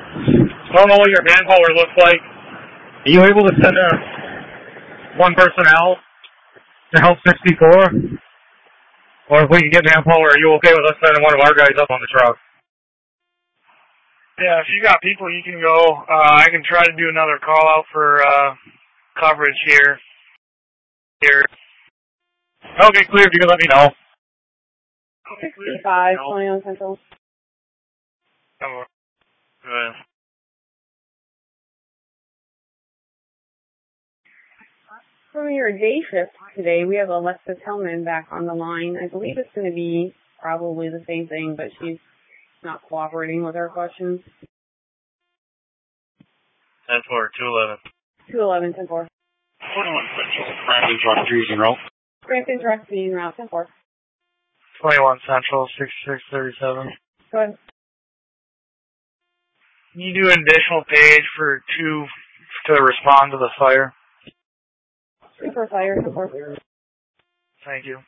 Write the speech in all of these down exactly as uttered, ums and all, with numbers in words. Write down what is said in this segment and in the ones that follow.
I don't know what your manpower looks like. Are you able to send a one person out to help sixty-four? Or if we can get manpower, are you okay with us sending one of our guys up on the truck? Yeah, if you got people, you can go. Uh, I can try to do another call out for uh, coverage here. Here. Okay, clear. If you can let me know. sixty-five, twenty-one Central. Oh, good. From your day shift today, we have Alexis Hellman back on the line. I believe it's going to be probably the same thing, but she's not cooperating with our questions. ten four, two eleven. two eleven, ten four. twenty-one Central. Brandon truck using route. Brampton truck using route, ten four. twenty-one Central, sixty-six thirty-seven. Go ahead. Can you do an additional page for two to respond to the fire? Two for fire, ten four. Thank you.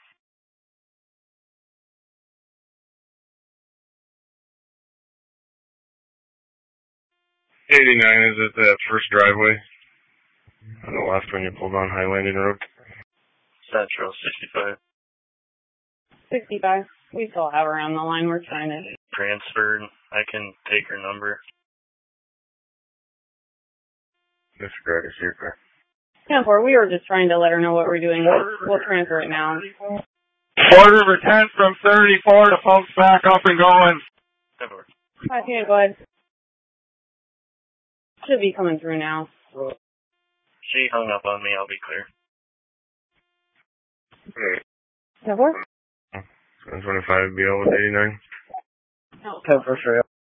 eighty-nine is at that first driveway. On the left when you pulled on High Landing Road. Central, sixty-five. sixty-five. We still have her on the line. We're trying to... Transferred. I can take her number. Disregard is here, car. ten four, we were just trying to let her know what we're doing. We'll, we'll transfer it now. Ford River ten from thirty-four to folks back up and going. Hi, Tina, go ahead. Should be coming through now. She hung up on me. I'll be clear. ten four? seven twenty-five B L with eighty-nine. No. ten for sure.